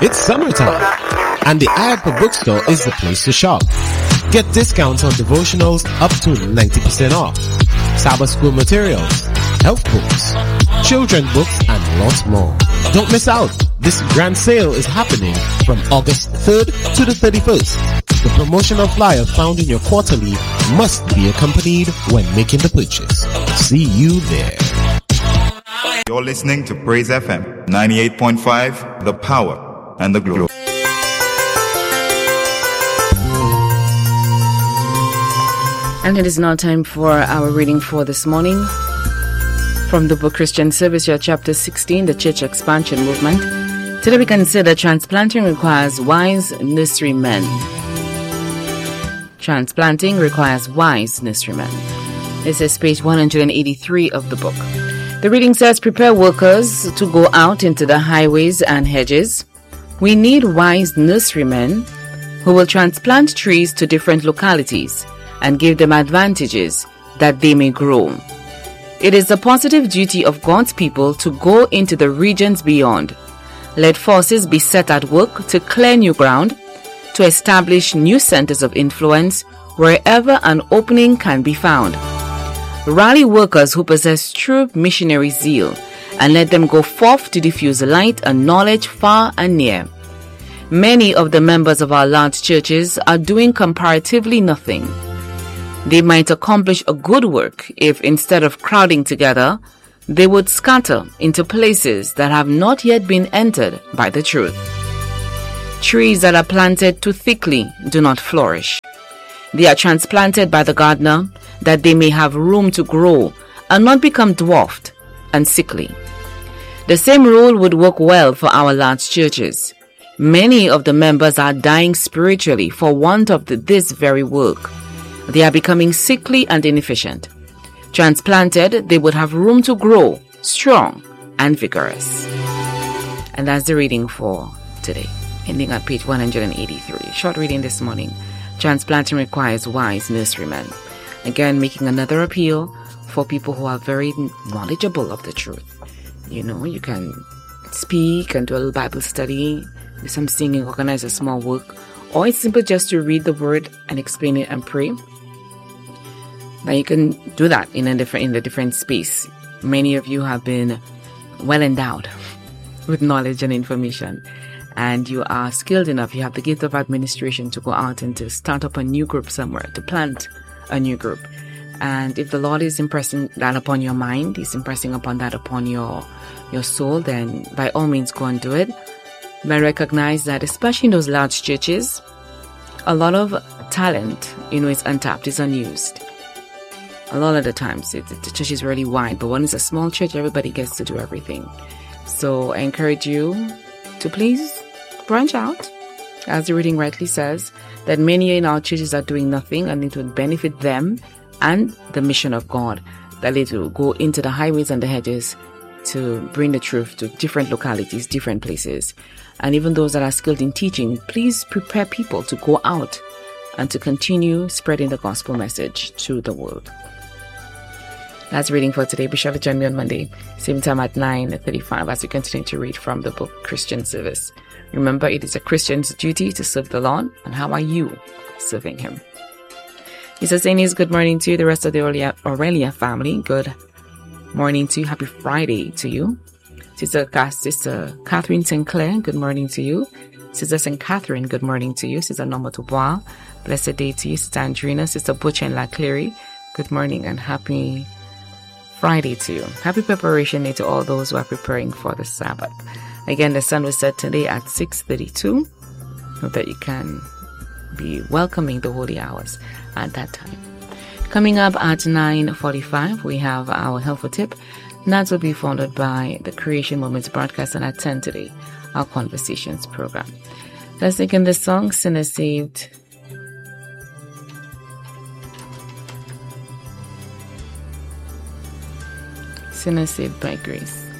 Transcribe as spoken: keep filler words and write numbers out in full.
It's summertime, and the iAdpa bookstore is the place to shop. Get discounts on devotionals up to ninety percent off, Sabbath school materials, health books, children books, and lots more. Don't miss out. This grand sale is happening from August third to the thirty-first. The promotional flyer found in your quarterly must be accompanied when making the purchase. See you there. You're listening to Praise F M ninety-eight point five, the power and the glory. And it is now time for our reading for this morning from the book Christian Service, your chapter sixteen, the Church Expansion Movement. Today we consider transplanting requires wise nurserymen. Transplanting requires wise nurserymen. This is page one hundred eighty-three of the book. The reading says, prepare workers to go out into the highways and hedges. We need wise nurserymen who will transplant trees to different localities and give them advantages that they may grow. It is the positive duty of God's people to go into the regions beyond. Let forces be set at work to clear new ground, to establish new centers of influence wherever an opening can be found. Rally workers who possess true missionary zeal and let them go forth to diffuse light and knowledge far and near. Many of the members of our large churches are doing comparatively nothing. They might accomplish a good work if, instead of crowding together, they would scatter into places that have not yet been entered by the truth. Trees that are planted too thickly do not flourish. They are transplanted by the gardener that they may have room to grow and not become dwarfed and sickly. The same rule would work well for our large churches. Many of the members are dying spiritually for want of the, this very work. They are becoming sickly and inefficient. Transplanted, they would have room to grow, strong and vigorous. And that's the reading for today, ending at page one hundred eighty-three. Short reading this morning. Transplanting requires wise nurserymen. Again, making another appeal for people who are very knowledgeable of the truth. You know, you can speak and do a little Bible study, do some singing, organize a small work, or it's simple just to read the word and explain it and pray. Now you can do that in a different in a different space. Many of you have been well endowed with knowledge and information, and you are skilled enough. You have the gift of administration to go out and to start up a new group somewhere, to plant a new group. And if the Lord is impressing that upon your mind, He's impressing upon that upon your your soul, then by all means go and do it. But recognize that, especially in those large churches, a lot of talent, you know, is untapped, is unused. A lot of the times, it, the church is really wide, but when it's a small church, everybody gets to do everything. So I encourage you to please branch out, as the reading rightly says, that many in our churches are doing nothing, and it would benefit them and the mission of God, that they will go into the highways and the hedges to bring the truth to different localities, different places. And even those that are skilled in teaching, please prepare people to go out and to continue spreading the gospel message to the world. That's reading for today. Be sure to join me on Monday, same time at nine thirty-five, as we continue to read from the book Christian Service. Remember, it is a Christian's duty to serve the Lord, and how are you serving Him? Mister Saini's good morning to you, the rest of the Aurelia, Aurelia family. Good morning to you. Happy Friday to you. Sister, Sister Catherine Sinclair, good morning to you. Sister Saint Catherine, good morning to you. Sister Norma Dubois, blessed day to you. Sister Andrina, Sister Butch and La Cleary, good morning and happy Friday to you. Happy preparation day to all those who are preparing for the Sabbath. Again, the sun will set today at six thirty-two. Hope that you can be welcoming the holy hours at that time. Coming up at nine forty-five, we have our helpful tip. And that will be followed by the Creation Moments broadcast, and at ten today, our Conversations program. Let's take in the song, Sinner Saved. Sinner Saved by Grace.